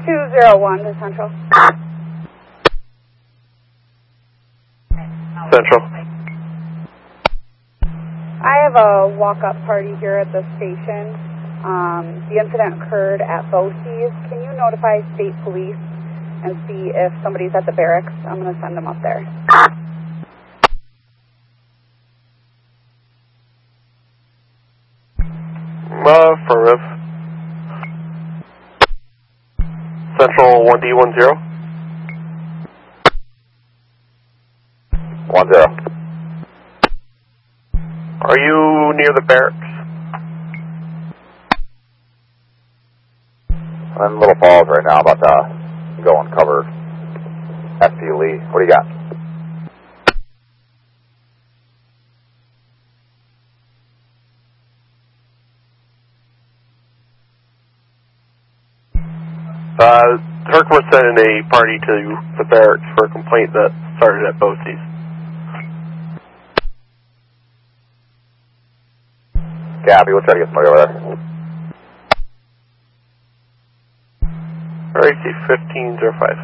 201 to Central. Central. I have a walk-up party here at the station. The incident occurred at BOCES. Can you notify state police and see if somebody's at the barracks? I'm going to send them up there. Affirmative. Central 1D10. 10. Are you near the barracks? I'm in Little Falls right now, about to go and cover SP Lee. What do you got? Herc sent in a party to the barracks for a complaint that started at BOCES. Gabby, we'll try to get somebody over there. RAC 1505.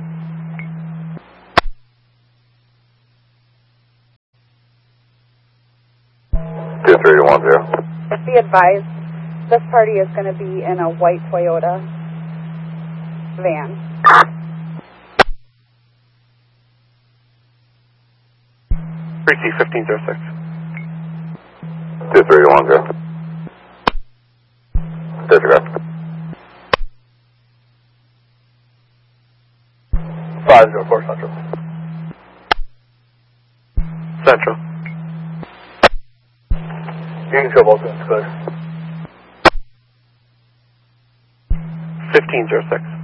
Two 3-1-0. Be advised, this party is going to be in a white Toyota van. RAC 1506. 2-3-1-0. Disregard. 504 Central. Central. Getting trouble, it's clear. 1506.